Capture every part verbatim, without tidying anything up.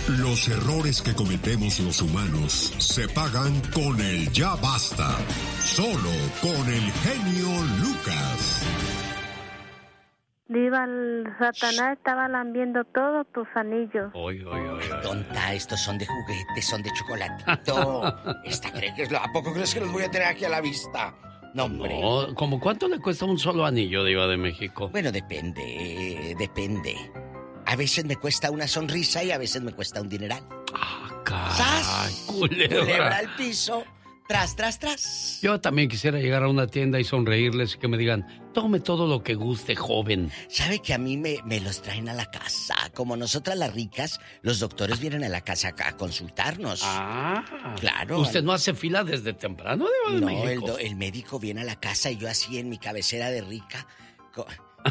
Los errores que cometemos los humanos se pagan con el ya basta. Solo con el genio Lucas. Diva, el Satanás estaba lambiendo todos tus anillos. Oy, oy, oy, oy. Tonta, estos son de juguete, son de chocolatito. ¿Esta cree que es lo... ¿A poco crees que los voy a tener aquí a la vista? No, hombre. No, ¿cómo cuánto le cuesta un solo anillo, Diva de México? Bueno, depende, depende. A veces me cuesta una sonrisa y a veces me cuesta un dineral. Ah, caray, ¡Sas! culebra. Culebra al piso. Tras, tras, tras. Yo también quisiera llegar a una tienda y sonreírles y que me digan, tome todo lo que guste, joven. ¿Sabe que a mí me, me los traen a la casa? Como nosotras las ricas, los doctores vienen a la casa a, a consultarnos. Ah, claro. ¿Usted no hace fila desde temprano, Diva de No, México? el, do, el médico viene a la casa y yo así en mi cabecera de rica. Co-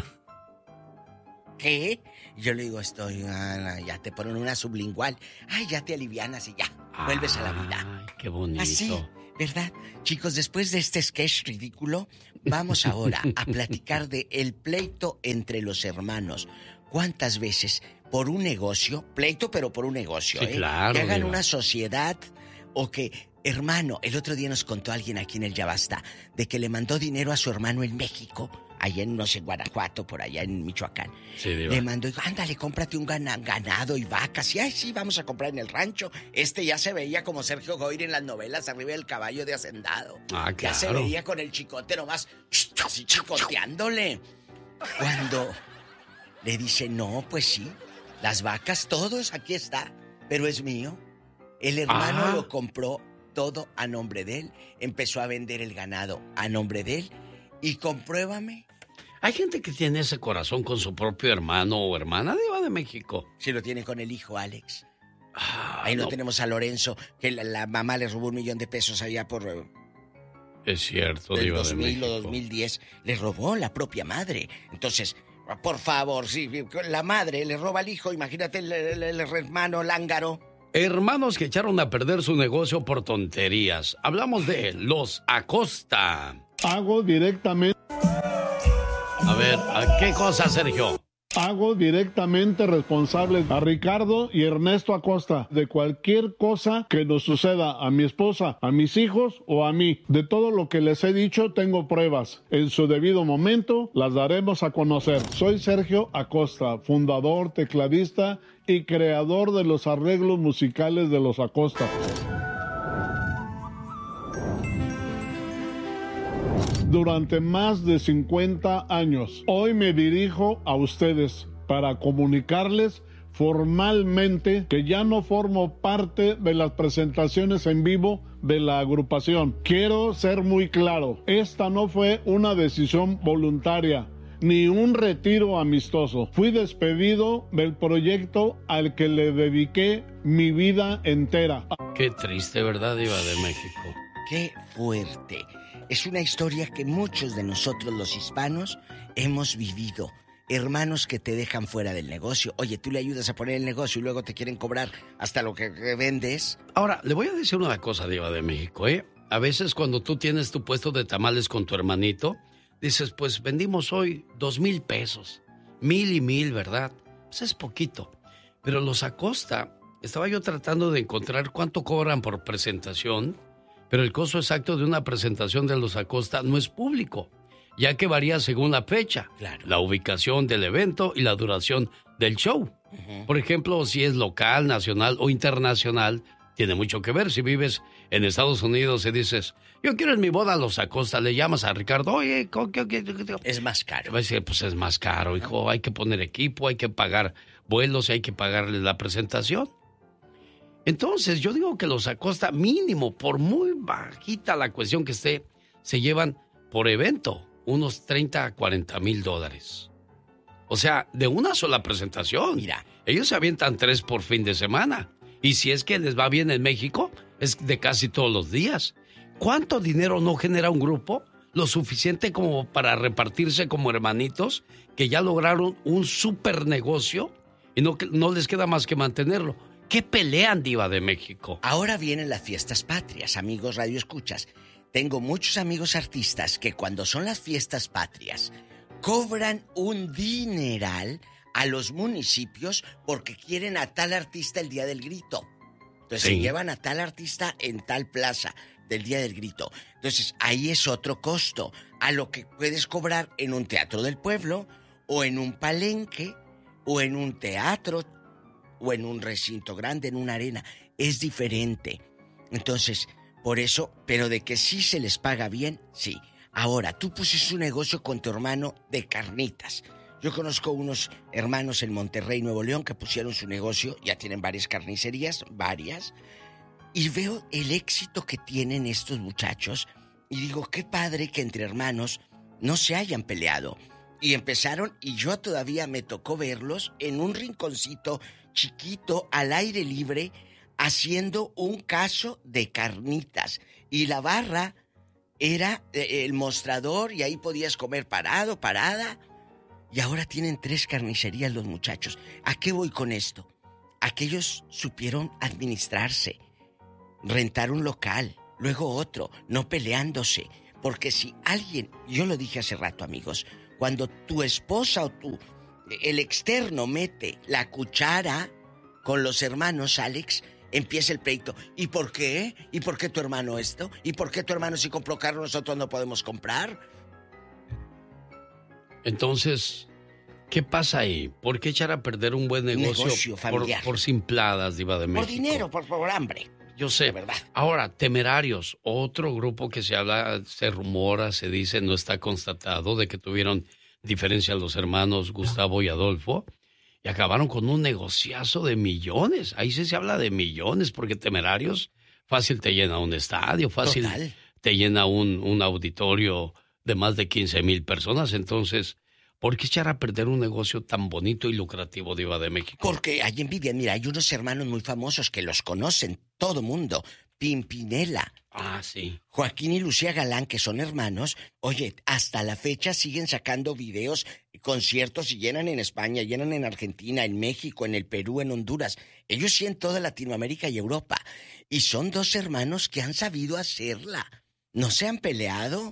¿Qué? Yo le digo, estoy, ah, ya te ponen una sublingual. Ay, ya te alivianas y ya, vuelves a la vida. Ay, qué bonito. Así, ¿verdad? Chicos, después de este sketch ridículo, vamos ahora a platicar de el pleito entre los hermanos. ¿Cuántas veces por un negocio, pleito pero por un negocio, sí, eh? claro, que hagan Diva. una sociedad o que, hermano, el otro día nos contó alguien aquí en el Ya Basta de que le mandó dinero a su hermano en México, allá en, no sé, Guanajuato, por allá en Michoacán. Sí, Diva. Le mandó, dijo, ándale, cómprate un gana- ganado y vacas. Y ay, sí, vamos a comprar en el rancho. Este ya se veía como Sergio Goyri en las novelas, arriba del caballo de hacendado. Ah, Ya se claro. veía con el chicote nomás, así chicoteándole. Cuando le dice, no, pues sí, las vacas, todos, aquí está, pero es mío. El hermano Ah. lo compró todo a nombre de él, empezó a vender el ganado a nombre de él y compruébame. Hay gente que tiene ese corazón con su propio hermano o hermana, Diva de México. Si lo tiene con el hijo, Alex. Ah, Ahí no, no. tenemos a Lorenzo, que la, la mamá le robó un millón de pesos allá por eh, Es cierto, el Diva dos de mil México. o dos mil diez. Le robó la propia madre. Entonces, por favor, si la madre le roba al hijo, imagínate el, el- el hermano lángaro. Hermanos que echaron a perder su negocio por tonterías. Hablamos de los Acosta. Hago directamente, A ver, ¿a qué cosa, Sergio? hago directamente responsable a Ricardo y Ernesto Acosta de cualquier cosa que nos suceda a mi esposa, a mis hijos o a mí. De todo lo que les he dicho tengo pruebas. En su debido momento las daremos a conocer. Soy Sergio Acosta, fundador, tecladista y creador de los arreglos musicales de los Acosta. Durante más de cincuenta años. Hoy me dirijo a ustedes para comunicarles formalmente que ya no formo parte de las presentaciones en vivo de la agrupación. Quiero ser muy claro, esta no fue una decisión voluntaria ni un retiro amistoso. Fui despedido del proyecto al que le dediqué mi vida entera. Qué triste, ¿verdad, Diva de México? Qué fuerte. Es una historia que muchos de nosotros los hispanos hemos vivido. Hermanos que te dejan fuera del negocio. Oye, tú le ayudas a poner el negocio y luego te quieren cobrar hasta lo que vendes. Ahora, le voy a decir una cosa, Diva de México, ¿eh? A veces cuando tú tienes tu puesto de tamales con tu hermanito, dices, pues vendimos hoy dos mil pesos. Mil y mil, ¿verdad? Pues es poquito. Pero los Acosta, estaba yo tratando de encontrar cuánto cobran por presentación, pero el costo exacto de una presentación de los Acosta no es público, ya que varía según la fecha, Claro. la ubicación del evento y la duración del show. Uh-huh. Por ejemplo, si es local, nacional o internacional, tiene mucho que ver. Si vives en Estados Unidos y dices, yo quiero en mi boda a los Acosta, le llamas a Ricardo, oye, ¿qué, qué, qué, qué? Es más caro. Va a decir, pues es más caro, hijo, hay que poner equipo, hay que pagar vuelos, hay que pagarle la presentación. Entonces, yo digo que los Acosta, mínimo, por muy bajita la cuestión que esté, se llevan por evento unos treinta a cuarenta mil dólares. O sea, de una sola presentación. Mira. Ellos se avientan tres por fin de semana. Y si es que les va bien en México, es de casi todos los días. ¿Cuánto dinero no genera un grupo? Lo suficiente como para repartirse como hermanitos que ya lograron un super negocio y no, no les queda más que mantenerlo. ¿Qué pelean, Diva de México? Ahora vienen las fiestas patrias, amigos radioescuchas. Tengo muchos amigos artistas que cuando son las fiestas patrias cobran un dineral a los municipios porque quieren a tal artista el Día del Grito. Entonces Sí. se llevan a tal artista en tal plaza del Día del Grito. Entonces ahí es otro costo a lo que puedes cobrar en un teatro del pueblo o en un palenque o en un teatro o en un recinto grande, en una arena. Es diferente. Entonces, por eso, pero de que sí se les paga bien, sí. Ahora, tú pusiste un negocio con tu hermano de carnitas. Yo conozco unos hermanos en Monterrey, Nuevo León, que pusieron su negocio, ya tienen varias carnicerías, varias, y veo el éxito que tienen estos muchachos, y digo, qué padre que entre hermanos no se hayan peleado. Y empezaron, y yo todavía me tocó verlos en un rinconcito chiquito, al aire libre, haciendo un caso de carnitas. Y la barra era el mostrador, y ahí podías comer parado, parada. Y ahora tienen tres carnicerías los muchachos. ¿A qué voy con esto? Aquellos supieron administrarse, rentar un local, luego otro, no peleándose. Porque si alguien, yo lo dije hace rato, amigos, cuando tu esposa o tú, el externo mete la cuchara con los hermanos, Alex, empieza el pleito. ¿Y por qué? ¿Y por qué tu hermano esto? ¿Y por qué tu hermano si compró carro nosotros no podemos comprar? Entonces, ¿qué pasa ahí? ¿Por qué echar a perder un buen negocio, negocio familiar por, por simpladas, Diva de México? Por dinero, por, por hambre. Yo sé. verdad. Ahora, Temerarios, otro grupo que se habla, se rumora, se dice, no está constatado, de que tuvieron diferencia los hermanos Gustavo y Adolfo, y acabaron con un negociazo de millones. Ahí sí se habla de millones, porque Temerarios fácil te llena un estadio, fácil Total. te llena un, un auditorio de más de quince mil personas. Entonces, ¿por qué echar a perder un negocio tan bonito y lucrativo, Diva de México? Porque hay envidia. Mira, hay unos hermanos muy famosos que los conocen todo mundo. Pimpinela, Ah, sí. Joaquín y Lucía Galán, que son hermanos. Oye, hasta la fecha siguen sacando videos, conciertos, y llenan en España, llenan en Argentina, en México, en el Perú, en Honduras. Ellos sí en toda Latinoamérica y Europa. Y son dos hermanos que han sabido hacerla. ¿No se han peleado?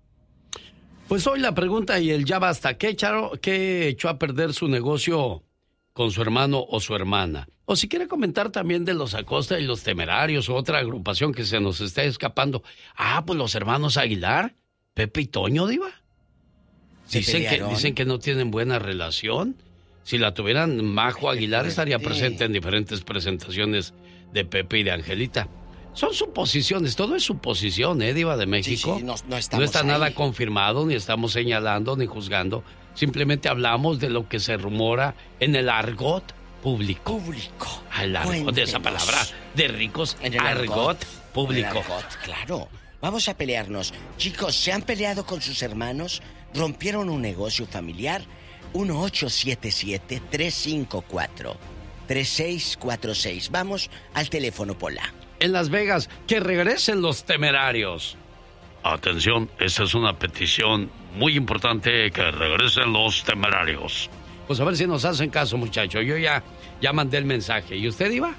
Pues hoy la pregunta y el ya basta. ¿Qué, echaron, ¿Qué echó a perder su negocio con su hermano o su hermana? O si quiere comentar también de los Acosta y los Temerarios o otra agrupación que se nos está escapando. Ah, pues los hermanos Aguilar, Pepe y Toño, Diva. ¿Se Dicen que, pelearon? dicen que no tienen buena relación. Si la tuvieran, Majo Aguilar estaría presente en diferentes presentaciones de Pepe y de Angelita. Son suposiciones, todo es suposición, ¿eh, Diva de México? Sí, sí, no, no estamos No está ahí. nada confirmado, ni estamos señalando, ni juzgando. Simplemente hablamos de lo que se rumora en el argot público. Público. Al argot, de esa Cuéntenos. palabra de ricos, En el argot, En público. el argot, claro. Vamos a pelearnos. Chicos, ¿se han peleado con sus hermanos? ¿Rompieron un negocio familiar? uno ocho siete siete, tres cinco cuatro, tres seis cuatro seis. Vamos al teléfono, Pola. En Las Vegas, que regresen los Temerarios. Atención, esta es una petición muy importante, que regresen los Temerarios. Pues a ver si nos hacen caso, muchachos. Yo ya, ya mandé el mensaje. ¿Y usted, Iba?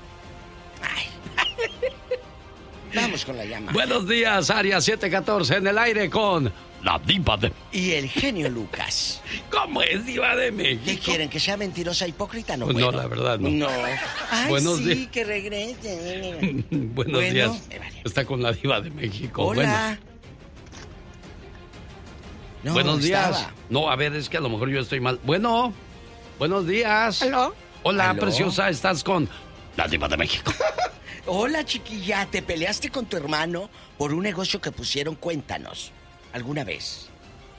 Vamos con la llamada. Buenos días, Área siete catorce, en el aire con la Diva de... Y el genio Lucas. ¿Cómo es, Diva de México? ¿Qué quieren? ¿Que sea mentirosa, hipócrita? No, Pues no, bueno. la verdad, no. No. Ay, Buenos sí, días. que regrese. Buenos Bueno, días. me vale. Está con la Diva de México. Hola. Bueno, No, buenos días. estaba. No, a ver, es que a lo mejor yo estoy mal. Bueno, buenos días. ¿Aló? Hola, ¿Aló? preciosa, estás con la Diva de México. Hola, chiquilla. ¿Te peleaste con tu hermano por un negocio que pusieron? Cuéntanos. ¿Alguna vez?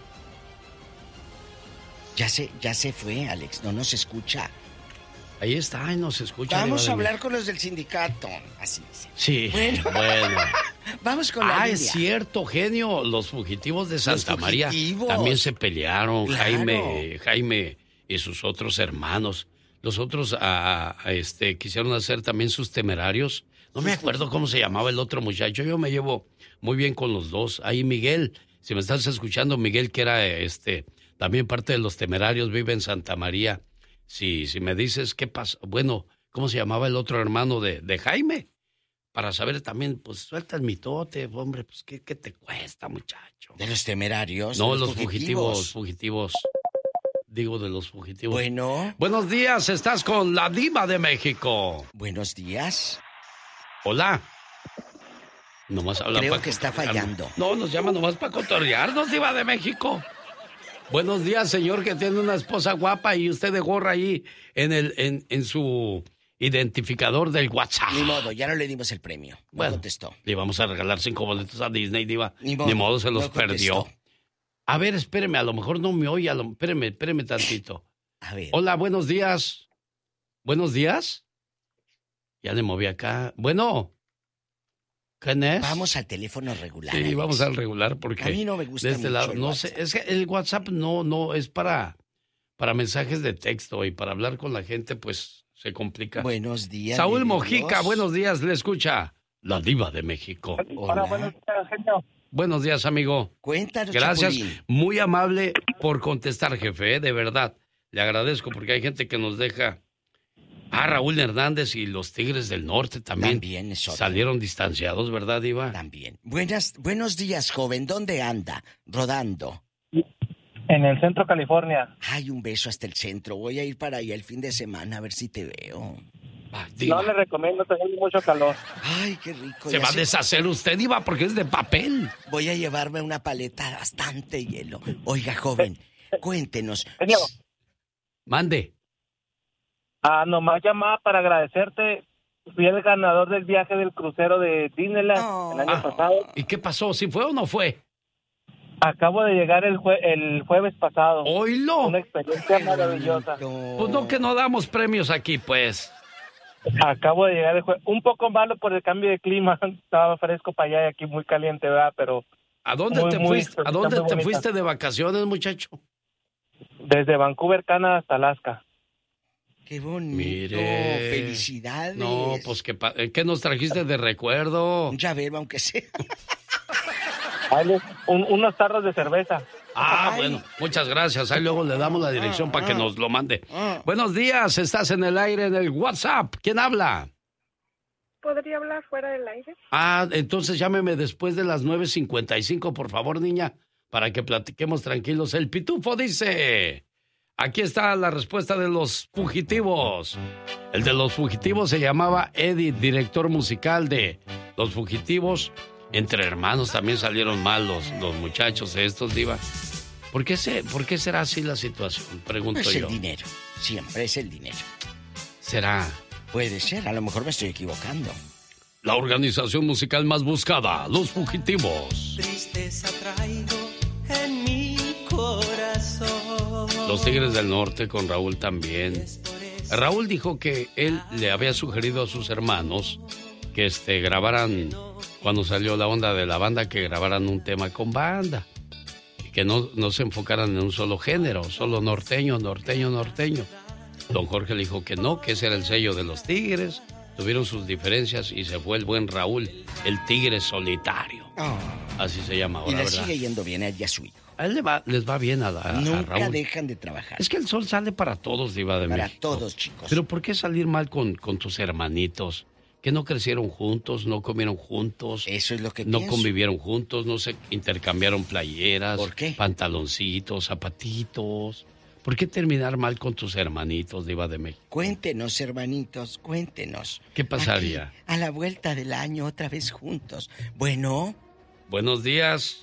Ya se, ya se fue, Alex. No nos escucha. Ahí está, ay, nos escucha. Vamos Diva a de hablar con los del sindicato. Así dice. México. Sí, Bueno. bueno. Vamos con la Ah, línea. es cierto, genio. Los fugitivos de Santa María fugitivos. también se pelearon. Claro. Jaime, Jaime y sus otros hermanos. Los otros a, a, este, quisieron hacer también sus Temerarios. No me acuerdo cómo se llamaba el otro muchacho. Yo me llevo muy bien con los dos. Ahí Miguel, si me estás escuchando, Miguel, que era este también parte de los Temerarios, vive en Santa María. Si, si me dices qué pasa, bueno, ¿cómo se llamaba el otro hermano de, de Jaime? Para saber también, pues suelta el mitote, hombre, pues ¿qué, qué te cuesta, muchacho? De los temerarios. No, de los fugitivos, fugitivos. digo de los fugitivos. Bueno. Buenos días, estás con la Diva de México. Buenos días. Hola. Nomás habla Creo pa que está fallando. No, nos llama nomás para cotorrearnos, Diva de México. Buenos días, señor, que tiene una esposa guapa y usted de gorra ahí en, el, en, en su identificador del WhatsApp. Ni modo, ya no le dimos el premio. No bueno, contestó. Le íbamos a regalar cinco boletos a Disney, Diva. Ni modo, Ni modo se los no perdió. A ver, espéreme, a lo mejor no me oye. A lo, espéreme, espéreme tantito. A ver. Hola, buenos días. ¿Buenos días? Ya le moví acá. Bueno. ¿Quién es? Vamos al teléfono regular. Sí, Alex. vamos al regular porque... A mí no me gusta de este mucho lado, el no WhatsApp. sé, es que el WhatsApp no, no, es para, para mensajes de texto y para hablar con la gente, pues, se complica. Buenos días. Saúl mi Mojica, Dios. buenos días, le escucha la Diva de México. Hola. buenos días, genio. Buenos días, amigo. Cuéntanos, Gracias, Chapulín. muy amable por contestar, jefe, ¿eh? De verdad. Le agradezco porque hay gente que nos deja... Ah, Raúl Hernández y los Tigres del Norte también, También es otro. salieron distanciados, ¿verdad, Diva? También. Buenas, buenos días, joven. ¿Dónde anda? Rodando. En el centro California. Ay, un beso hasta el centro. Voy a ir para allá el fin de semana a ver si te veo. Ah, Diva. No le recomiendo, tengo mucho calor. Ay, qué rico. Se Ya va a sé- deshacer usted, Diva, porque es de papel. Voy a llevarme una paleta bastante hielo. Oiga, joven, cuéntenos. Genio. Mande. Ah, nomás llamaba para agradecerte. Fui el ganador del viaje del crucero de Disneyland Oh. el año Ah. pasado. ¿Y qué pasó? ¿Sí fue o no fue? Acabo de llegar el, jue- el jueves pasado. ¡Oílo! Una experiencia maravillosa. Pues no que no damos premios aquí, pues. Acabo de llegar el jueves. Un poco malo por el cambio de clima. Estaba fresco para allá y aquí muy caliente, ¿verdad? Pero ¿A dónde Muy, te muy, fuiste? ¿A está dónde muy te bonita. fuiste de vacaciones, muchacho? desde Vancouver, Canadá hasta Alaska. Qué bonito. Mire. Felicidades. No, pues ¿qué, pa- ¿qué nos trajiste de recuerdo? Un llavero, aunque sea. Ahí les- un- unos tarros de cerveza. Ah, Ay. bueno, muchas gracias. Ahí luego le damos la dirección para que nos lo mande. Ah. Buenos días, estás en el aire en el WhatsApp. ¿Quién habla? ¿Podría hablar fuera del aire? Ah, entonces llámeme después de las nueve cincuenta y cinco, por favor, niña, para que platiquemos tranquilos. El Pitufo dice... Aquí está la respuesta de los fugitivos. El de los fugitivos se llamaba Eddie, director musical de Los Fugitivos. Entre hermanos también salieron mal los, los muchachos estos, Diva. ¿Por qué, se, ¿Por qué será así la situación? Pregunto Es el yo. dinero. Siempre es el dinero. ¿Será Puede ser, a lo mejor me estoy equivocando. la organización musical más buscada, Los Fugitivos? Tristeza traigo en mi corazón. Los Tigres del Norte con Raúl también. Raúl dijo que él le había sugerido a sus hermanos que este, grabaran, cuando salió la onda de la banda, que grabaran un tema con banda. Y que no, no se enfocaran en un solo género, solo norteño, norteño, norteño. Don Jorge le dijo que no, que ese era el sello de los Tigres. Tuvieron sus diferencias y se fue el buen Raúl, el Tigre solitario. Oh. Así se llama Y ahora, le ¿verdad? sigue yendo bien a él y a su hijo. A él le va, les va bien a, la- a Nunca Raúl. dejan de trabajar. Es que el sol sale para todos, Diva de Para México. todos, chicos. Pero ¿por qué salir mal con, con tus hermanitos? Que no crecieron juntos, no comieron juntos, Eso es lo que no pienso. convivieron juntos, no se intercambiaron playeras, ¿Por qué? pantaloncitos, zapatitos. ¿Por qué terminar mal con tus hermanitos, Diva de México? Cuéntenos, hermanitos, cuéntenos. ¿Qué pasaría? Aquí, a la vuelta del año, otra vez juntos. Bueno, Buenos días.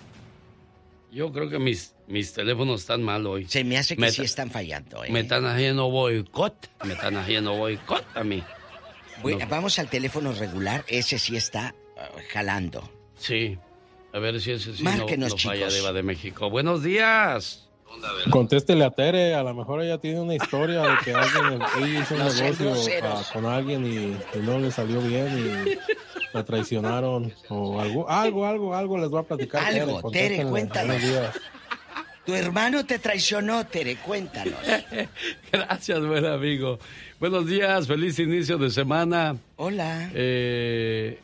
Yo creo que mis, mis teléfonos están mal hoy. se me hace que Me sí ta- están fallando, ¿eh? Me están haciendo boicot, me están haciendo boicot a mí. Voy- No. Vamos al teléfono regular, ese sí está uh, jalando. Sí, a ver si ese sí Márquenos, no, no falla, chicos. Diva de México. Buenos días. Contéstele a Tere, a lo mejor ella tiene una historia de que alguien ella hizo un No sean negocio groseros. ah, con alguien y, y no le salió bien y la traicionaron o algo, algo, algo, algo les va a platicar. Algo, Tere, contéstenle. cuéntanos. Buenos días. Tu hermano te traicionó, Tere, cuéntanos. Gracias, buen amigo. Buenos días, feliz inicio de semana. Hola. Eh,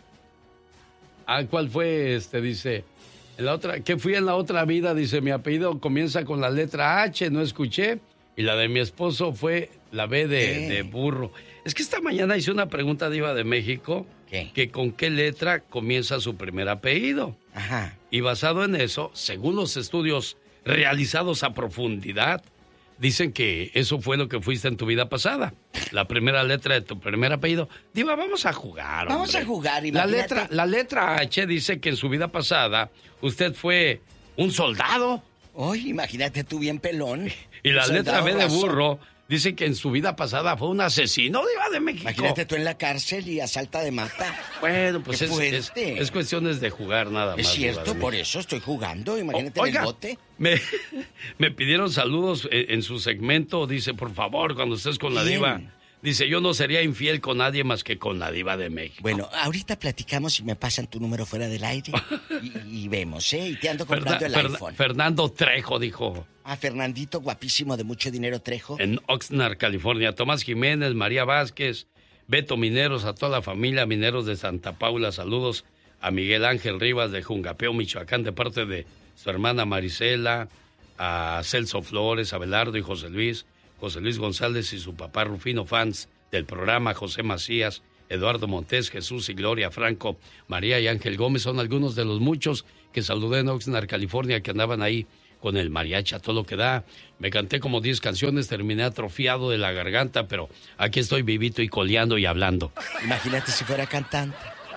ah, ¿cuál fue este? Dice, en la otra, que fui en la otra vida, dice, mi apellido comienza con la letra H, no escuché, y la de mi esposo fue la B de, ¿Qué? de burro. Es que esta mañana hice una pregunta, Diva de México, ¿Qué? que con qué letra comienza su primer apellido. Ajá. Y basado en eso, según los estudios realizados a profundidad Dicen que eso fue lo que fuiste en tu vida pasada. La primera letra de tu primer apellido. Diva, vamos a jugar, hombre. Vamos a jugar, La imagínate. letra, la letra H dice que en su vida pasada usted fue un soldado. Oye, imagínate tú bien pelón. Y la Un letra soldado B de raso. burro dice que en su vida pasada fue un asesino, Diva de México. Imagínate tú en la cárcel y asalta de mata. Bueno, pues Qué es, es, fuerte. es cuestiones de jugar nada más. Es Diva cierto, de por México. eso estoy jugando. Imagínate O- en el oiga, bote. Me, me pidieron saludos en, en su segmento. Dice, por favor, cuando estés con la Bien. diva. Dice, yo no sería infiel con nadie más que con la Diva de México. Bueno, ahorita platicamos y me pasan tu número fuera del aire. y, y vemos, ¿eh? Y te ando comprando Ferna- el Ferna- iPhone. Fernando Trejo dijo. Ah, Fernandito, guapísimo, de mucho dinero, Trejo. En Oxnard, California. Tomás Jiménez, María Vázquez, Beto Mineros, a toda la familia Mineros de Santa Paula. Saludos a Miguel Ángel Rivas de Jungapeo, Michoacán, de parte de su hermana Marisela, a Celso Flores, Abelardo y José Luis, José Luis González y su papá Rufino, fans del programa, José Macías, Eduardo Montés, Jesús y Gloria Franco, María y Ángel Gómez, son algunos de los muchos que saludé en Oxnard, California, que andaban ahí con el mariachi a todo lo que da. Me canté como diez canciones, terminé atrofiado de la garganta, pero aquí estoy vivito y coleando y hablando. Imagínate si fuera cantante.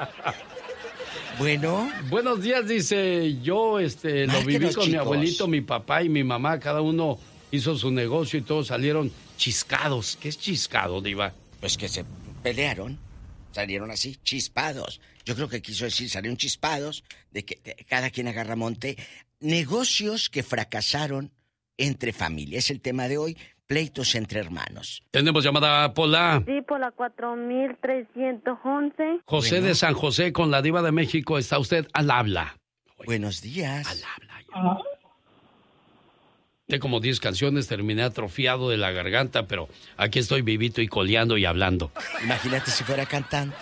Bueno. Buenos días, dice, yo este, lo Márquenos, viví con mi chicos. abuelito, mi papá y mi mamá, cada uno hizo su negocio y todos salieron chiscados. ¿Qué es chiscado, Diva? Pues que se pelearon, salieron así, chispados. Yo creo que quiso decir, salieron chispados, de que de- cada quien agarra monte. Negocios que fracasaron entre familias. Es el tema de hoy, pleitos entre hermanos. Tenemos llamada Pola. Sí, por la cuatro mil trescientos once. José Bueno. de San José con la Diva de México, está usted al habla. Buenos días. Al habla. Tengo como diez canciones, terminé atrofiado de la garganta, pero aquí estoy vivito y coleando y hablando. Imagínate si fuera cantante.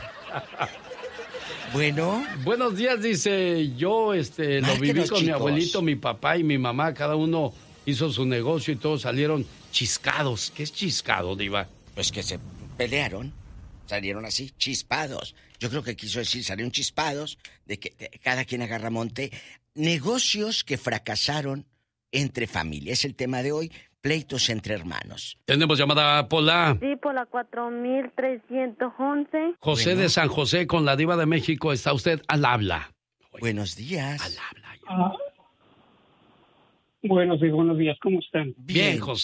Bueno. Buenos días, dice, yo este, lo viví Márquenos, con mi chicos. abuelito, mi papá y mi mamá, cada uno hizo su negocio y todos salieron chiscados. ¿Qué es chiscado, Diva? Pues que se pelearon, salieron así, chispados. Yo creo que quiso decir, salieron chispados, de que de- cada quien agarra monte. Negocios que fracasaron entre familias. Es el tema de hoy, pleitos entre hermanos. Tenemos llamada Pola. Sí, por la cuatro mil trescientos once. José Bueno. de San José con la Diva de México, está usted al habla. Buenos días. Al habla. Ah, buenos días, buenos días, ¿cómo están? Bien, José.